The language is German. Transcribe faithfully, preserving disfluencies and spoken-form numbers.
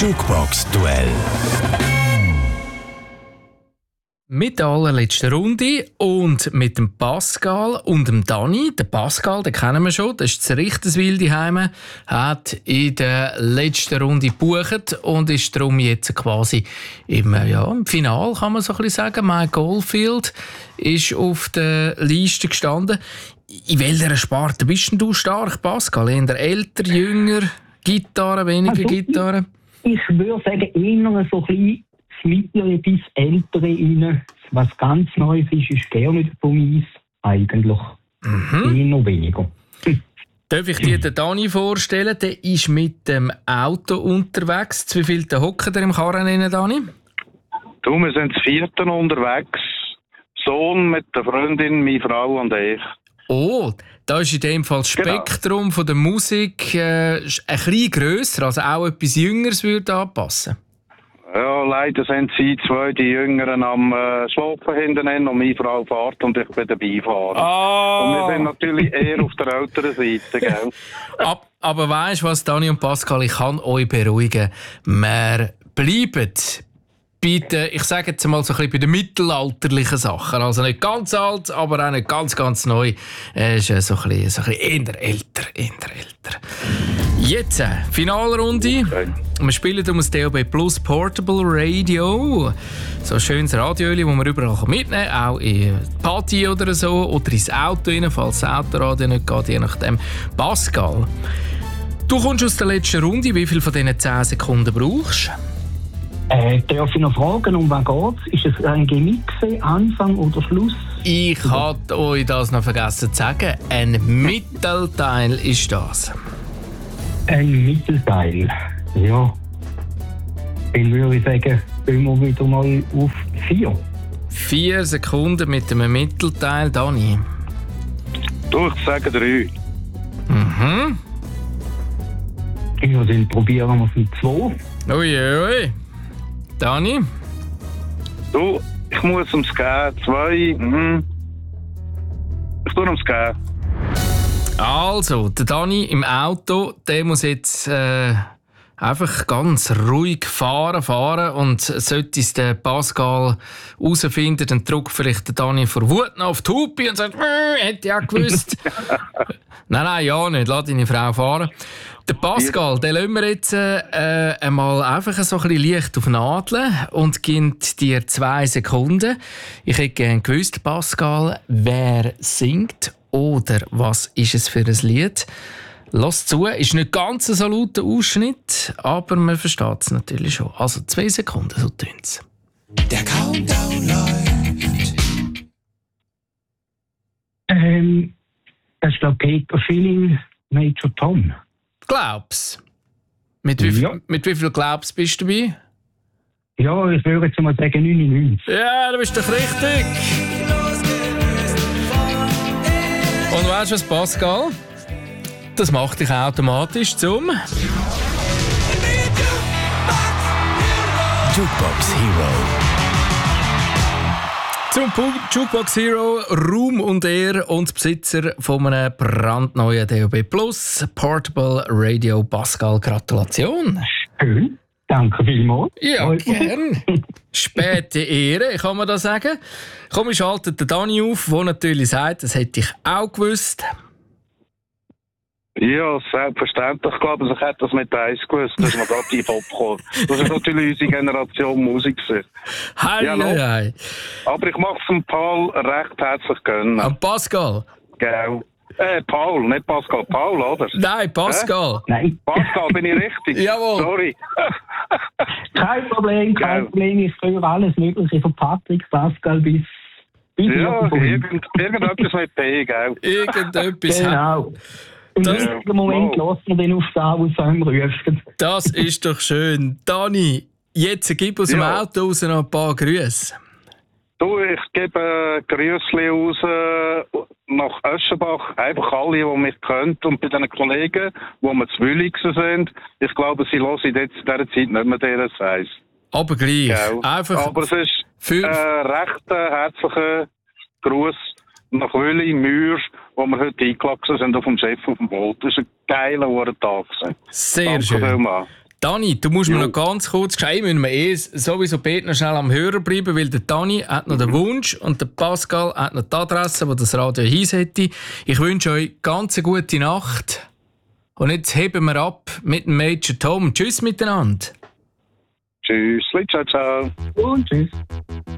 Jukebox-Duell. Mit der allerletzten Runde und mit dem Pascal und dem Dani. Der Pascal, den kennen wir schon, das ist das Richterswil daheim, hat in der letzten Runde gebucht und ist darum jetzt quasi im, ja, im Finale, kann man so ein bisschen sagen. Mike Oldfield ist auf der Liste gestanden. In welcher Sparte bist denn du stark, Pascal? Eher älter, jünger, Gitarre, weniger also, Gitarre? Ich, ich würde sagen, eher so ein bisschen das Mittlere bis Ältere rein. Was ganz Neues ist, ist gerne von uns eigentlich. Mhm. Eher weniger. Darf ich dir den Dani vorstellen? Der ist mit dem Auto unterwegs. Zu wie viel hocken der im Karren rein, Dani? Du, wir sind das Vierten unterwegs. Sohn mit der Freundin, meine Frau und ich. Oh, da ist in dem Fall das Spektrum genau. von der Musik äh, ein bisschen grösser, also auch etwas Jüngeres würde anpassen. Ja, leider sind sie zwei, die Jüngeren, am äh, Schlafen hinten und meine Frau fährt und ich bin dabei fahren. Oh. Und wir sind natürlich eher auf der älteren Seite, gell? Ab, aber weisst du was, Dani und Pascal, ich kann euch beruhigen. Wir bleiben bitte, ich sage jetzt mal so ein bisschen bei den mittelalterlichen Sachen. Also nicht ganz alt, aber auch nicht ganz, ganz neu. Es ist so ein bisschen, so ein bisschen eher älter, eher älter. Jetzt, äh, Finalrunde. Okay. Wir spielen um das D A B Plus Portable Radio. So ein schönes Radio, das man überall mitnehmen kann. Auch in Party oder so. Oder ins Auto rein, falls das Autoradio nicht geht, je nachdem. Pascal, du kommst aus der letzten Runde. Wie viel von diesen zehn Sekunden brauchst du? Äh, darf ich noch fragen, um was geht's? Ist es ein Gemixe, Anfang oder Schluss? Ich hatte euch das noch vergessen zu sagen. Ein Mittelteil ist das. Ein Mittelteil, ja. Dann würde ich sagen, gehen wir wieder mal auf vier. Vier Sekunden mit einem Mittelteil, Dani. Du, ich sage drei. Mhm. Ja, dann probieren wir es mit zwei. Ui, ui. Dani? Du, ich muss ums Gehen. Zwei. Mhm. Ich tue ums Gehen. Also, der Dani im Auto, der muss jetzt äh, einfach ganz ruhig fahren, fahren und sollte es der Pascal herausfinden, dann drückt vielleicht der Dani vor Wut noch auf die Hupe und sagt, äh, hätte ich auch gewusst. Nein, nein, ja nicht, lass deine Frau fahren. Der Pascal, den lassen wir jetzt äh, einmal einfach so ein bisschen leicht auf Nadeln und gibt dir zwei Sekunden. Ich hätte gerne gewusst, Pascal, wer singt oder was ist es für ein Lied? Lass zu, ist nicht ganz so lauter Ausschnitt, aber man versteht es natürlich schon. Also zwei Sekunden, so tönt es. Der Countdown läuft. Ähm, das ist der Peter Schilling, Major Tom. Glaubst mit wie, ja. mit wie viel Glaubst bist du dabei? Ja, ich würde jetzt mal sagen neunundneunzig. Ja, du bist doch richtig. Und weißt du was, Pascal? Das macht dich automatisch zum Jukebox Hero. Zum Jukebox Hero, Ruhm und Ehre und Besitzer von einem brandneuen D A B Plus Portable Radio. Pascal, Gratulation. Schön, danke vielmals. Ja, gern. Späte Ehre, kann man da sagen. Komm, ich schalte den Dani auf, der natürlich sagt, das hätte ich auch gewusst. Ja, selbstverständlich. Ich glaube, ich hätte das mit eins gewusst, dass man da tief abkommt. Das ist natürlich unsere Generation Musik. Hei, ja, hei, hei. Aber ich mache es dem Paul recht herzlich gönnen. An Pascal? Genau. Äh, Paul, nicht Pascal. Paul, oder? Nein, Pascal. Äh? Nein. Pascal, bin ich richtig? Jawohl. Sorry. Kein Problem, kein genau. Problem. Ich höre alles Mögliche von Patrick, Pascal bis... bis ja, irgend, irgendetwas mit P, gell? Irgendetwas. Genau. Im richtigen Moment wow. lassen wir den auf da, wo es einem ruft. Das ist doch schön. Dani, jetzt gib aus ja. dem Auto raus noch ein paar Grüße. Du, ich gebe Grüße raus nach Öschenbach. Einfach alle, die mich kennen. Und bei den Kollegen, die wir zu Willigsen sind. Ich glaube, sie hören jetzt in dieser Zeit nicht mehr deren Eis. Aber gleich. Ja. Einfach Aber es ist für... ein recht herzlicher Gruß nach Willi, Mühr, wo wir heute eingeladen sind auf dem Chef auf dem Boot. Das war ein geiler Uhrentag. Sehr Danke schön. Vielmals. Dani, du musst mir Jo. noch ganz kurz schreiben, müssen wir eh sowieso Peter noch schnell am Hörer bleiben, weil der Dani hat noch den Wunsch und der Pascal hat noch die Adresse, wo das Radio His hätte. Ich wünsche euch ganz eine gute Nacht. Und jetzt heben wir ab mit dem Major Tom. Tschüss miteinander. Tschüss, ciao, ciao. Und tschüss.